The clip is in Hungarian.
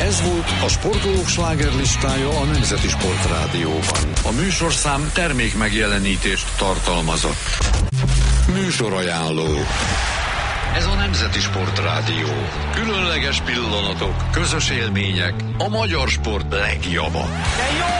Ez volt a Sportolók slágerlistája a Nemzeti Sportrádióban. A műsorszám termék megjelenítést tartalmazott. Műsorajánló. Ez a Nemzeti Sportrádió. Különleges pillanatok, közös élmények, a magyar sport legjava.